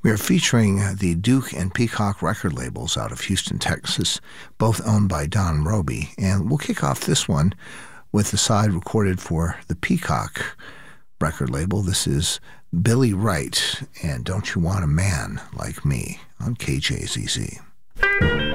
We are featuring the Duke and Peacock record labels out of Houston, Texas, both owned by Don Robey. And we'll kick off this one with the side recorded for the Peacock record label. This is Billy Wright and Don't You Want a Man Like Me on KJZZ.